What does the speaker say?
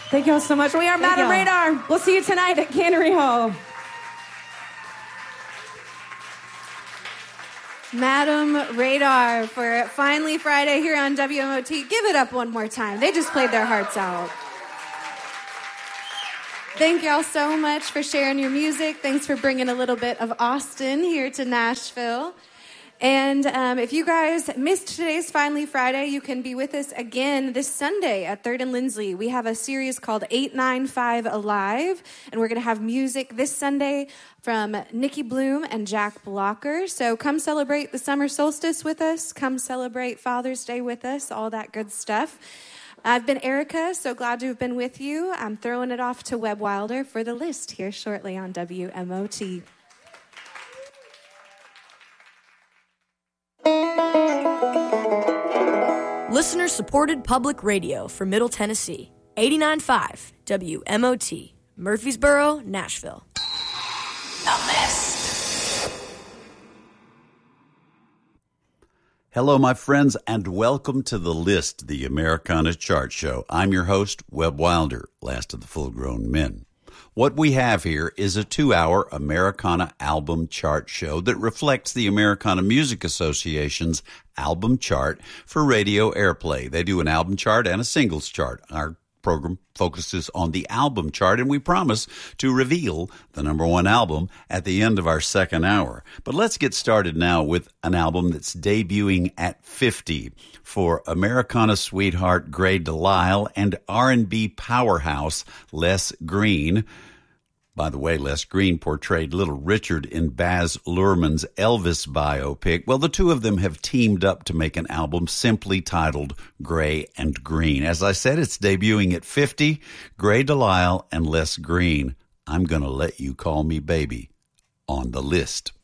Thank you all so much. We are Madam Radar. We'll see you tonight at Cannery Hall. Madam Radar for Finally Friday here on WMOT. Give it up one more time. They just played their hearts out. Thank y'all so much for sharing your music. Thanks for bringing a little bit of Austin here to Nashville. And if you guys missed today's Finally Friday, you can be with us again this Sunday at 3rd and Lindsley. We have a series called 895 Alive, and we're going to have music this Sunday from Nikki Bloom and Jack Blocker. So come celebrate the summer solstice with us. Come celebrate Father's Day with us, all that good stuff. I've been Erica, so glad to have been with you. I'm throwing it off to Webb Wilder for the list here shortly on WMOT. Listener-supported public radio for Middle Tennessee. 89.5 WMOT, Murfreesboro, Nashville. The List. Hello, my friends, and welcome to The List, the Americana Chart Show. I'm your host, Webb Wilder, last of the full-grown men. What we have here is a 2-hour Americana album chart show that reflects the Americana Music Association's album chart for radio airplay. They do an album chart and a singles chart. Our program focuses on the album chart, and we promise to reveal the number one album at the end of our second hour. But let's get started now with an album that's debuting at 50 for Americana sweetheart Gray Delisle and R&B powerhouse Les Green. By the way, Les Green portrayed Little Richard in Baz Luhrmann's Elvis biopic. Well, the two of them have teamed up to make an album simply titled Gray and Green. As I said, it's debuting at 50. Gray Delisle and Les Green. I'm gonna let you call me baby on The List.